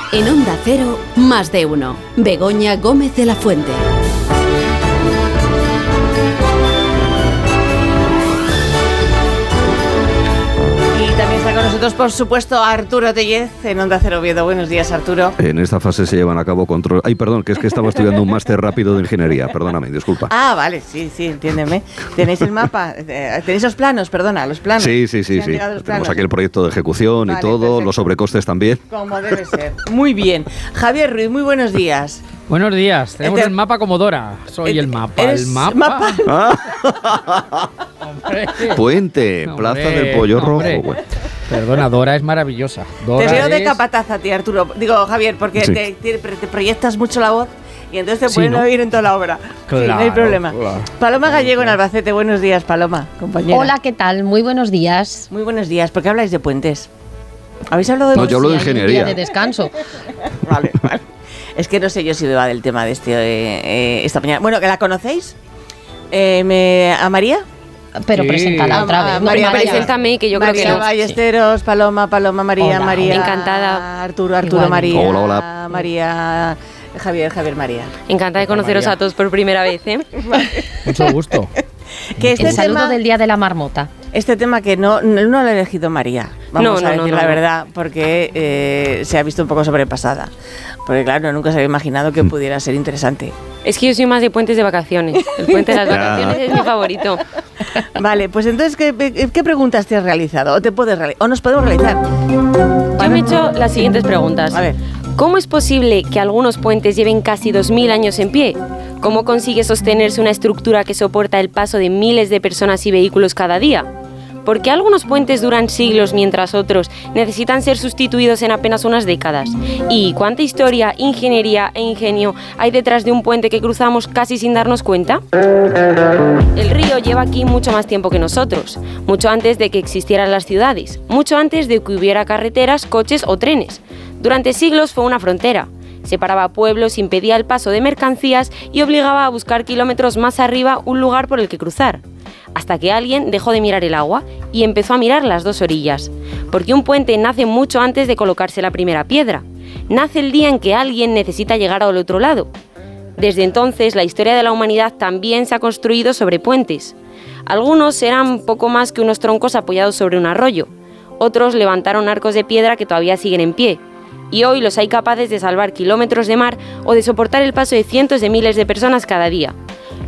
En Onda Cero, Más de Uno. Begoña Gómez de la Fuente. También está con nosotros, por supuesto, Arturo Tellez, en Onda Cero Oviedo. Buenos días, Arturo. En esta fase se llevan a cabo control... Ay, perdón, que es que estaba estudiando un máster rápido de ingeniería. Perdóname, disculpa. Ah, vale, sí, entiéndeme. ¿Tenéis el mapa? ¿Tenéis los planos? Perdona, los planos. Sí. Tenemos aquí el proyecto de ejecución y todo, perfecto. Los sobrecostes también. Como debe ser. Muy bien. Javier Ruiz, muy buenos días. Buenos días, tenemos el mapa como Dora. Soy el mapa. ¿El mapa? Puente, Hombre, Plaza del Pollo Rojo. Bueno. Perdona, Dora es maravillosa. Dora te veo de es... capataz a ti, Arturo. Digo, Javier, porque Sí. te proyectas mucho la voz y entonces te pueden ¿no? oír en toda la obra. Claro, sí, no hay problema. claro. Paloma Gallego en Albacete. Buenos días, Paloma, compañera. Hola, ¿qué tal? Muy buenos días. Muy buenos días. ¿Por qué habláis de puentes? ¿Habéis hablado de No, yo hablo de Sí, hay un ingeniería. día de descanso. Vale. Es que no sé yo si va del tema de esta mañana. Bueno, ¿que la conocéis? ¿A María? Pero Sí. preséntala otra vez. María, Preséntame, que yo creo María que no. Ballesteros, Paloma, María, Hola, María. encantada. Arturo, Igualmente. María. Hola. María, Javier, María. Encantada de conoceros María. a todos por primera vez, ¿eh? Mucho gusto. Que El saludo del día de la marmota. Este tema que no lo ha elegido María, vamos No, a no, decir no, la no. verdad, porque se ha visto un poco sobrepasada. Porque claro, nunca se había imaginado que pudiera ser interesante. Es que yo soy más de puentes de vacaciones. El puente de las vacaciones es mi favorito. Vale, pues entonces, ¿qué preguntas te has realizado? ¿O nos podemos realizar? Yo me he hecho las siguientes preguntas. A ver. ¿Cómo es posible que algunos puentes lleven casi 2000 años en pie? ¿Cómo consigue sostenerse una estructura que soporta el paso de miles de personas y vehículos cada día? ¿Por qué algunos puentes duran siglos mientras otros necesitan ser sustituidos en apenas unas décadas? ¿Y cuánta historia, ingeniería e ingenio hay detrás de un puente que cruzamos casi sin darnos cuenta? El río lleva aquí mucho más tiempo que nosotros, mucho antes de que existieran las ciudades, mucho antes de que hubiera carreteras, coches o trenes. Durante siglos fue una frontera. Separaba pueblos, impedía el paso de mercancías y obligaba a buscar kilómetros más arriba un lugar por el que cruzar. Hasta que alguien dejó de mirar el agua y empezó a mirar las dos orillas. Porque un puente nace mucho antes de colocarse la primera piedra. Nace el día en que alguien necesita llegar al otro lado. Desde entonces, la historia de la humanidad también se ha construido sobre puentes. Algunos eran poco más que unos troncos apoyados sobre un arroyo. Otros levantaron arcos de piedra que todavía siguen en pie. Y hoy los hay capaces de salvar kilómetros de mar o de soportar el paso de cientos de miles de personas cada día.